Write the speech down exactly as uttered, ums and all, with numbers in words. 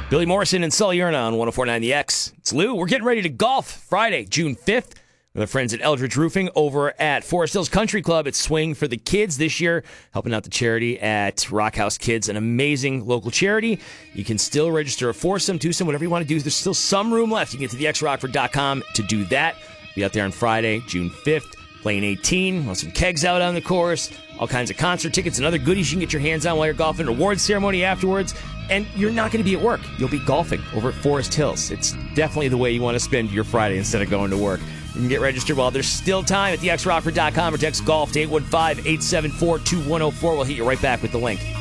Billy Morrison and Sully Erna on one oh four point nine The X. It's Lou. We're getting ready to golf Friday, June fifth. With our friends at Eldridge Roofing over at Forest Hills Country Club. It's Swing for the Kids this year, helping out the charity at Rock House Kids, an amazing local charity. You can still register a foursome, twosome, whatever you want to do. There's still some room left. You can get to the x rockford dot com to do that. Be out there on Friday, June fifth, playing eighteen. We'll have some kegs out on the course, all kinds of concert tickets and other goodies you can get your hands on while you're golfing, awards ceremony afterwards. And you're not going to be at work. You'll be golfing over at Forest Hills. It's definitely the way you want to spend your Friday instead of going to work. You can get registered while there's still time at the x rockford dot com or text golf to eight one five, eight seven four, two one zero four. We'll hit you right back with the link.